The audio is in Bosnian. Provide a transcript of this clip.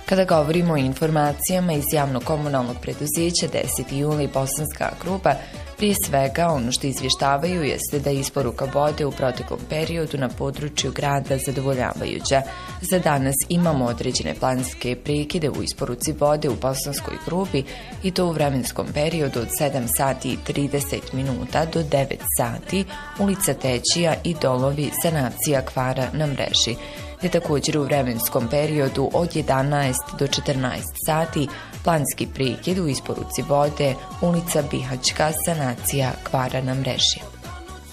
Kada govorimo o informacijama iz javno-komunalnog preduzeća 10. juli Bosanska grupa, prije svega ono što izvještavaju jeste da je isporuka vode u proteklom periodu na području grada zadovoljavajuća. Za danas imamo određene planske prekide u isporuci vode u Bosanskoj grupi i to u vremenskom periodu od 7 sati i 30 minuta do 9 sati, ulica Tečija i Dolovi, sanacija kvara na mreži. Te također u vremenskom periodu od 11 do 14 sati planski prekid u isporuci vode, ulica Bihaćka, sanacija kvara na mreži.